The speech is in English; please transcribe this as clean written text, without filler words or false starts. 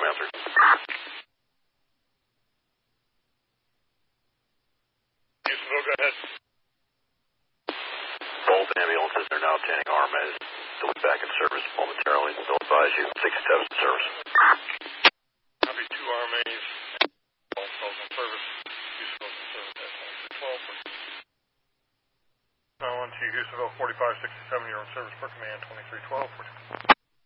command 3. Houstonville, go ahead. Both ambulances are now obtaining RMAs. They'll be back in service momentarily. They'll advise you 67 in service. Copy, 2 RMAs. Both those in service. Houstonville's in service at 2312. 912 Houstonville, 4567. You're in service for command 2312.